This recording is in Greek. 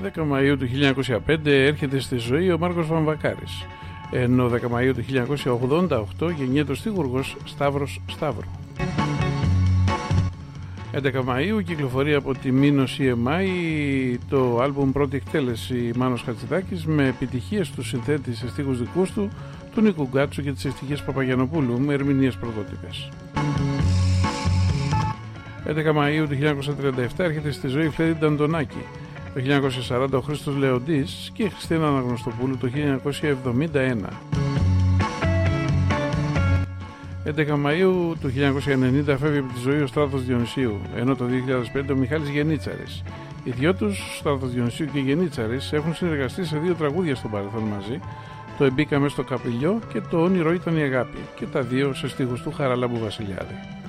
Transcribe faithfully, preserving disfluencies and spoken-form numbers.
δέκα Μαΐου του χίλια εννιακόσια πέντε έρχεται στη ζωή ο Μάρκος Βαμβακάρης, ενώ δέκα Μαΐου του χίλια εννιακόσια ογδόντα οκτώ γεννιέται ο στίχουργος Σταύρος Σταύρου. έντεκα Μαΐου κυκλοφορεί από τη Μίνο σι εμ άι το άλμπουμ πρώτη εκτέλεση Μάνος Χατζηδάκης με επιτυχίες του συνθέτη σε στίχους δικούς του, του Νίκου Γκάτσου και τις ευτυχίες Παπαγιανοπούλου με ερμηνείες πρωτότυπες. έντεκα Μαΐου του χίλια εννιακόσια τριάντα επτά έρχεται στη ζωή η Φλέδη Νταντονάκη. Το χίλια εννιακόσια σαράντα ο Χρήστος Λεοντής και η Χριστίνα Αναγνωστοπούλου το χίλια εννιακόσια εβδομήντα ένα. έντεκα Μαΐου του χίλια εννιακόσια ενενήντα φεύγει από τη ζωή ο Στράτος Διονυσίου, ενώ το δύο χιλιάδες πέντε ο Μιχάλης Γενίτσαρης. Οι δυο τους, Στράτος Διονυσίου και Γενίτσαρης, έχουν συνεργαστεί σε δύο τραγούδια στο παρελθόν μαζί, το «Εμπήκαμε στο Καπηλιό» και το «Όνειρο ήταν η αγάπη», και τα δύο σε στίχους του Χαράλαμπου Βασιλιάδη.